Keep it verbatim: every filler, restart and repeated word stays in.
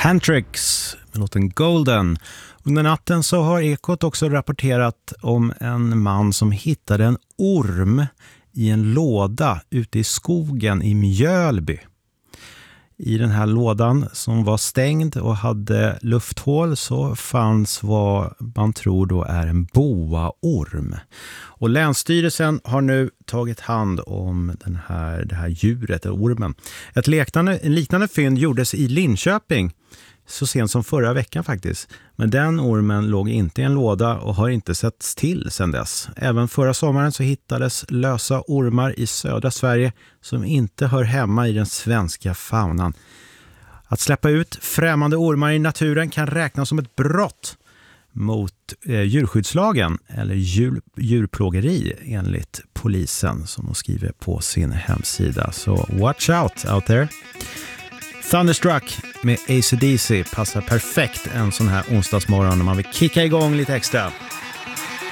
Tantrix med låten Golden. Under natten så har Ekot också rapporterat om en man som hittade en orm i en låda ute i skogen i Mjölby. I den här lådan som var stängd och hade lufthål så fanns vad man tror då är en boaorm. Och Länsstyrelsen har nu tagit hand om den här, det här djuret, ormen. Ett liknande, en liknande fynd gjordes i Linköping så sent som förra veckan faktiskt. Men den ormen låg inte i en låda och har inte setts till sedan dess. Även förra sommaren så hittades lösa ormar i södra Sverige som inte hör hemma i den svenska faunan. Att släppa ut främmande ormar i naturen kan räknas som ett brott mot eh, djurskyddslagen eller djur, djurplågeri enligt polisen som de skriver på sin hemsida. Så watch out out there. Thunderstruck med A C D C passar perfekt en sån här onsdagsmorgon när man vill kicka igång lite extra.